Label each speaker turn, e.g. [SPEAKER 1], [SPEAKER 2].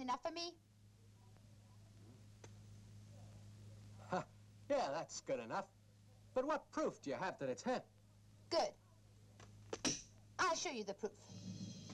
[SPEAKER 1] enough for me?
[SPEAKER 2] Huh. Yeah, that's good enough. But what proof do you have that it's him?
[SPEAKER 1] Good. I'll show you the proof.